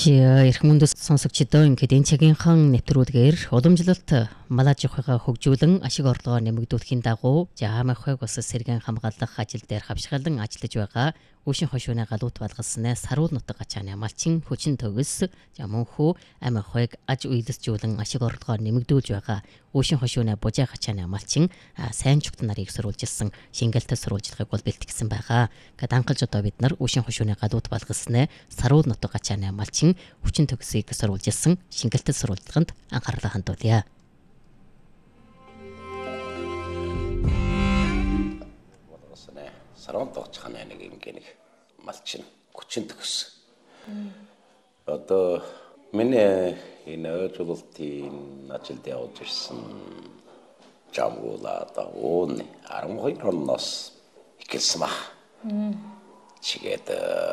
Эрх мөндөс сонсогчдоо ингээд энэ цагийнхан нэвтрүүлгээр уламжлалт малаж ухаага хөгжүүлэн ашиг орлогоо нэмэгдүүлэхийн дагуу Жаамахыг бас сэргэн хамгаалах ажил дээр хавшгаалan ажиллаж байгаа Өшин хошууны галуут балгаснаа саруул нутаг ачааны амлчин хүчин төгс Жамөнхүү Амахыг аж үйлсжүүлэн ашиг орлогоо нэмэгдүүлж байгаа Өшин хошууны бужаах ачааны амлчин сайн чухт нарыг сурвалжилсан шингэлтэй сурвалжлагыг бол бэлтгэсэн байгаа. Гэт анхалж одоо бид нар Өшин хошууны галуут балгаснаа саруул нутаг ачааны амлчин хүчин төгсийг сурвалжилсан шингэлтэй сурвалжлаганд анхаарлаа хандуулъя. Саруун тогтхоны нэг ингээд малчин хүчин төгс. Одоо миний энэ өжүүлэлтийн ажилд явж ирсэн Жамгуула одоо ууны 12 оноос ихэлсэн ба. Чигээд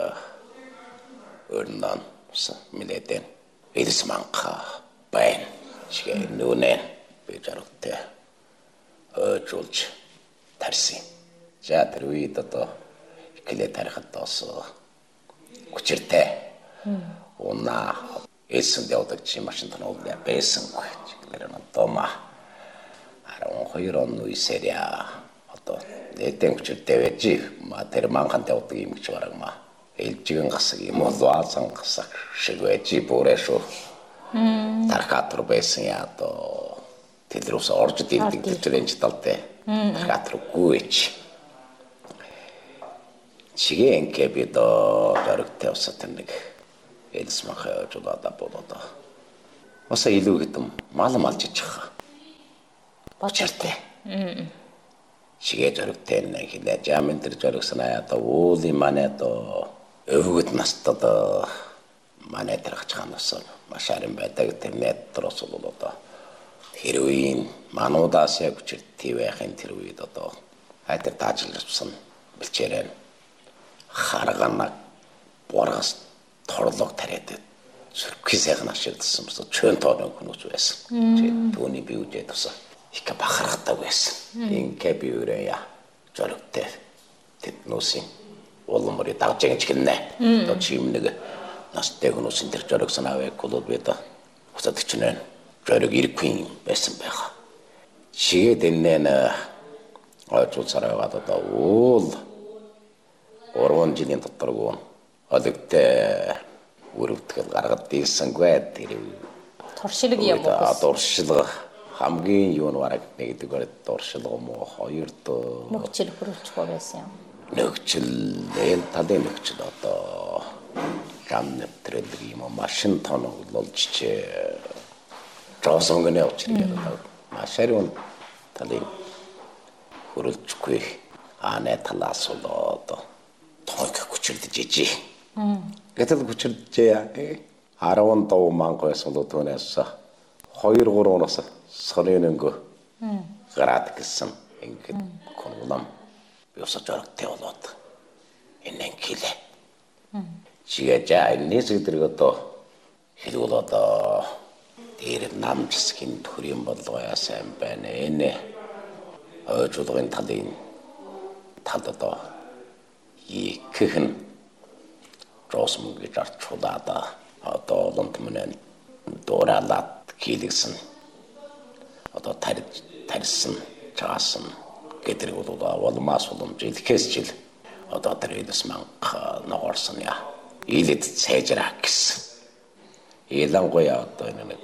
өрнөн мэлэдэн эдс манха байн чигээ нүнэн би жаргатэ өжүүлж тарсан. За тэр үед одоо ихлэ тарихад бас хүчиртэй. Уна эсэн дэвдэг чи машин тоног байсан гэж нэрэн тома. 12 он үесэря одоо нэгэн хүчиртэй байж ма тэр манхан дэвдэг юм гэж барагма. Элжигэн гасаг юм уу заасан гасаг шиг байж бүрээшөө. Тархатур байсан яа одоо тэдрүүс орж дийдэг тэтрэнч талтай. Тархатургүй ч Чигээ инке бидо жаргтай усат нэг элс махаа жуулада болоо. Оса илүү хэдэм мал малж ичх. Бочертэй. Чигээ жаргтай нэг хилээ жамын тэр жаргсанаа одоо уули манай одоо өвгөд настад манай тэр хачханаас машарын байдаг тэр нет трос болоо. Тэр үеийн мануудаас яг хүчтэй байхын тэр үед одоо хайтар таажилсан бэлчээрэн харгана боргас торлог тариад зүрхээсээ нашигдсан бас чөн тоорны хүмүүс байсан. Түүний би үжээд тусаа их бахархдаг байсан. Инке би өрөөя жолөгтэй тэднүүсийн улмөрий дагжиж гинэ. Одоо чим нэг настай хүмүүсийн тэр жолог санаавыг голод байда. Усад чинээ жолог ирэхгүй байсан байгаа. Чигээд энэ очул сарайгаад одоо уул 3 жилийн дотор одогтой өрөвдгөл гаргад дийсэнгүй тэр туршилаг юм уу? Туршилага хамгийн юу нэг нэгдүгээр туршилага мó хоёрдоо нөхцөл хөрвүүлчихгүй байсан юм. Нөхцөл энэ талын нөхцөл одоо гамнэ трэлэг юм машин тоног болж жосонгоны очрыг машарын талын хөрвүүлчихгүй анаа талаас болоод тойг хүчирдэж ижи. Гэтэл хүчирдэж 15 мангаас болоо түүнээс 2-3 оноос соринэнго гараад гисэн ингээд конулам биосож орогтой болоод энэн килээ. Чигээ нээсэг дэрэг одоо хэлвэл одоо дээр намжсгийн төрийн бодлогоя сайн байна. Энэ ойжуулгын талын талд одоо ихэн росмог гэж арчулаада одоо лонтмэн доралат килгсэн одоо тарьсан чаасан гэдэг нь болмаас болом жилхэс жил одоо тэрээс манх ногорсон я илэд цайжраа гэсэн ялангуяа одоо нэг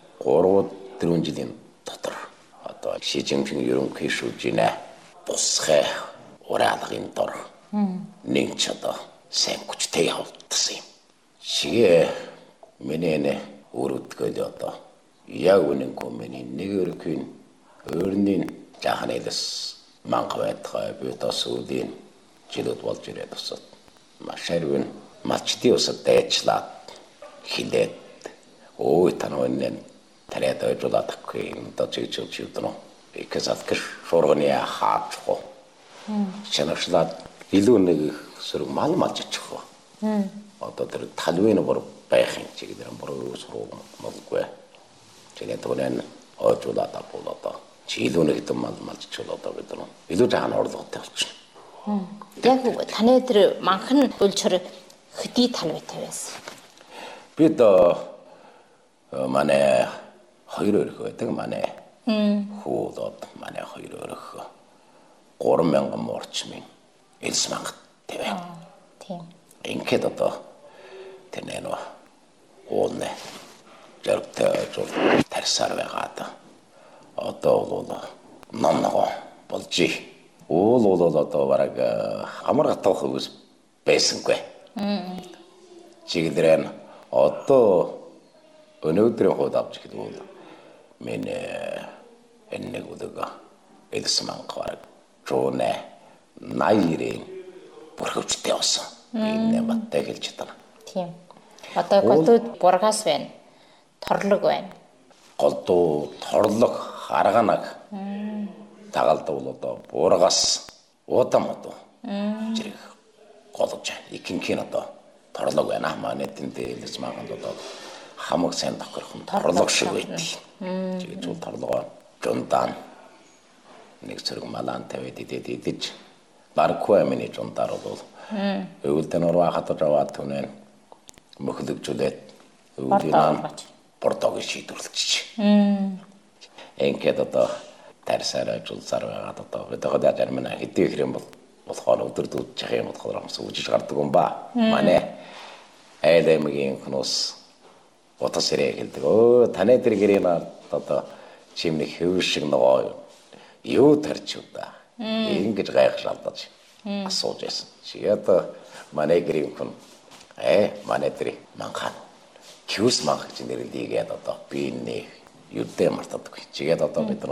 3-4 жилийн дотор одоо Шижинпин ерөнхий шүүжинэ босхэ ураалагын дор нэг ч одоо сайн хүчтэй явуулсан юм. Шигээ миний өрөвдгөл одоо яг үнэнгүй миний нэг өрөхийн өрнийн жаханаас манга байтгаа битас үүдийн жилүүд болж ирээд усад машарвэн малчдын усад дайчлаад хилээд ой танавэн тариад ойжуулаад авахгүй одоо чийчүүл чивдэнэ ихэсат гэр шуурганы хаачгүй чанашлаад илүү нэг сөрөг мал малж очих. Одоо тэр талвын бор байхын чигээр бор сөрөг малгүй. Тэгээд түүнээ ойжуулаад болоо. Чийлүү нэг хэдэн мал малж чулаад бид нар илүү жаан орлоготой болчихно. Яг таны тэр манхан үлчэр хөдий тал байтай байсан. бид манай хоёр өрх байдаг манай хуудад манай хоёр өрх 3000 орчмын элс мангад тавиа. Тийм. Ингээд тэр нөө уулны жаргтай жол тарсаар байгаад одоо бол ном нөгөө болжий. Уул бараг амар гатах хөвс байсангүй. Чиглэрэн өнөөдрийн хувьд авч хэлбэл миний энэ үдэг элс манг бараг жуунэ 80-ийн бүрхөвчтэй болсон. Энэ баттай хэлж чадна. Тийм. Одоо голдууд Бургас байна. Торлог байна. Голдуу, торлог, харганаг. Тагалд бол Бургас, Удамод. Зэрэг голж ихэнхийн торлог байна. Манай тэндээ элс манганд хамаг сайн тохирхон торлог шиг байдаг. Жигж бол торлогоо жундаан нэг зэрэг малан тавиад идэж баркуу амины жундар бол өвөлдөн ороо хатаж аваад түнэн мөхлөгжүүлээд өвлийн портог шийдвэрлэж. Ингээд тарсараа жулсаар байгаад одоо жармина хэдий их юм болохоор өдөрдөө жах юм болохоор сүүжиж гардаг юм ба. Манай айлмгийн хнус утасрээ хэлдэг. Таны тэр гэрийн чимний хэв шиг нөгөө юу тарч удаа. Ингэж гайх шалдаж асууж байсан. Чигээд манай гэрийн хүн манай тэр манхан Кьюс манх гэж нэрлэгээд би энэ юудэ мартадаггүй. Чигээд бид